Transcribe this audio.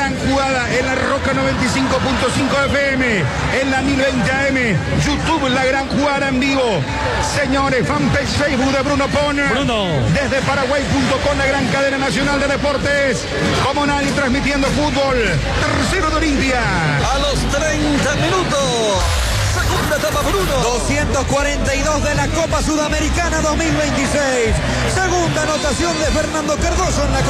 gran jugada en la Roca 95.5 FM, en la 1020 AM, YouTube, la gran jugada en vivo. Señores, fanpage Facebook de Bruno Pon. Desde Paraguay.com, la gran cadena nacional de deportes. Como nadie transmitiendo fútbol. Tercero de Olimpia. A los 30 minutos. Segunda etapa, Bruno. 242 de la Copa Sudamericana 2026. Segunda anotación de Fernando Cardoso en la